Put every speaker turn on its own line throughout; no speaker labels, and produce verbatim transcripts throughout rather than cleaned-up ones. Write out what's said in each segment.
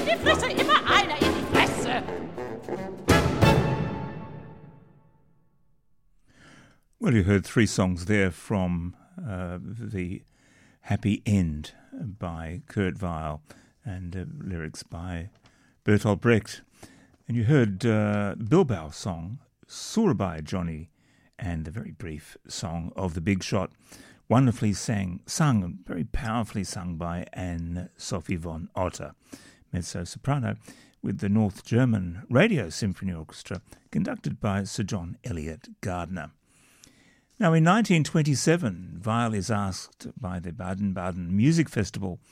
die Fresse, immer einer in die Fresse.
Well, you heard three songs there from uh, the Happy End by Kurt Weill and uh, lyrics by Bertolt Brecht. And you heard uh, Bilbao song, Surabaya Johnny, and the very brief song of The Big Shot, wonderfully sang, sung, very powerfully sung by Anne-Sophie von Otter, mezzo-soprano, with the North German Radio Symphony Orchestra, conducted by Sir John Eliot Gardner. Now, in nineteen twenty-seven, Weill is asked by the Baden-Baden Music Festival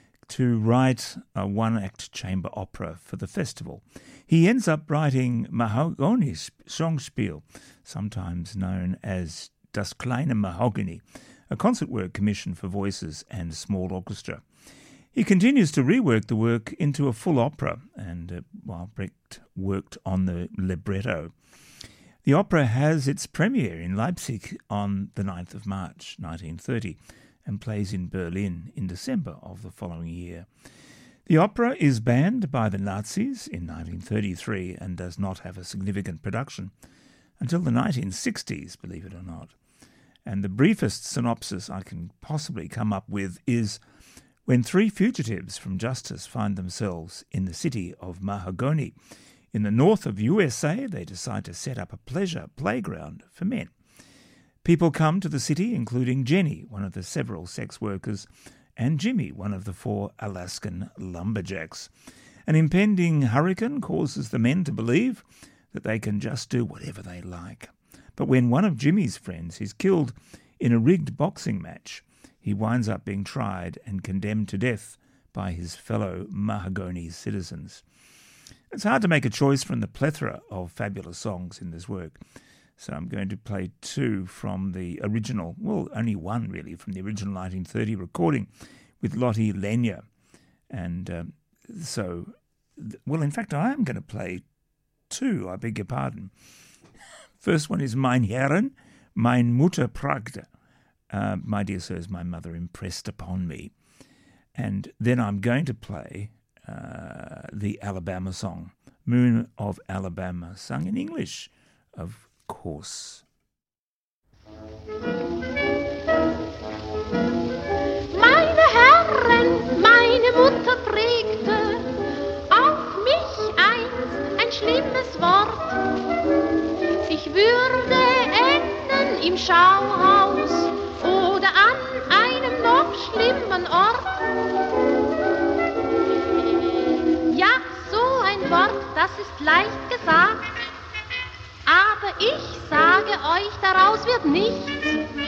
to write a one-act chamber opera for the festival. He ends up writing Mahagoni's Songspiel, sometimes known as Das kleine Mahogany, a concert work commissioned for voices and small orchestra. He continues to rework the work into a full opera, and uh, while Brecht worked on the libretto. The opera has its premiere in Leipzig on the ninth of March nineteen thirty and plays in Berlin in December of the following year. The opera is banned by the Nazis in nineteen thirty-three and does not have a significant production until the nineteen sixties, believe it or not. And the briefest synopsis I can possibly come up with is: when three fugitives from justice find themselves in the city of Mahagoni, in the north of U S A, they decide to set up a pleasure playground for men. People come to the city, including Jenny, one of the several sex workers, and Jimmy, one of the four Alaskan lumberjacks. An impending hurricane causes the men to believe that they can just do whatever they like. But when one of Jimmy's friends is killed in a rigged boxing match, he winds up being tried and condemned to death by his fellow Mahagoni citizens. It's hard to make a choice from the plethora of fabulous songs in this work, so I'm going to play two from the original, well, only one really, from the original nineteen thirty recording with Lotte Lenya. And um, so, well, in fact, I am going to play two, I beg your pardon. First one is Mein Herren, mein Mutter pragte. Uh, my dear sirs, my mother impressed upon me. And then I'm going to play uh, the Alabama song, Moon of Alabama, sung in English, of course.
Meine Herren, meine Mutter prägte auf mich einst ein schlimmes Wort. Ich würde enden im Schauhaus oder an einem noch schlimmen Ort. Ja, so ein Wort, das ist leicht gesagt, aber ich sage euch, daraus wird nichts.